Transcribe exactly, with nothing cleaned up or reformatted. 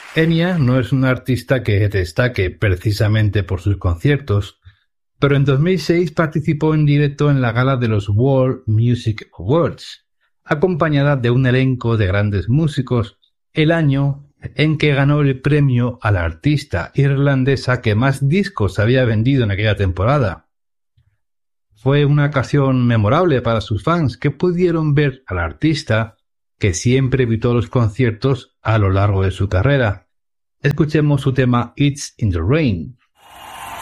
Enya no es una artista que destaque precisamente por sus conciertos, pero en dos mil seis participó en directo en la gala de los World Music Awards, acompañada de un elenco de grandes músicos, el año en que ganó el premio a la artista irlandesa que más discos había vendido en aquella temporada. Fue una ocasión memorable para sus fans que pudieron ver al artista que siempre evitó los conciertos a lo largo de su carrera. Escuchemos su tema It's in the Rain.